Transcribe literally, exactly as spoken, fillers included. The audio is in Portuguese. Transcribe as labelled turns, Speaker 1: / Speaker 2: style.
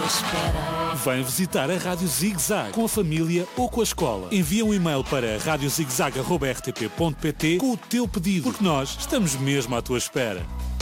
Speaker 1: tua espera.
Speaker 2: Vem visitar a Rádio Zig Zag com a família ou com a escola. Envia um e-mail para rádio zig zag arroba r t p ponto p t com o teu pedido, porque nós estamos mesmo à tua espera.